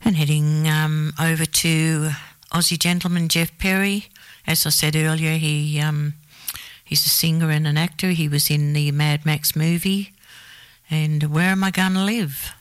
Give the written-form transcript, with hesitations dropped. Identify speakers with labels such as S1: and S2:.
S1: And heading over to Aussie gentleman Jeff Perry. As I said earlier, he's a singer and an actor. He was in the Mad Max movie. And Where Am I Gonna Live?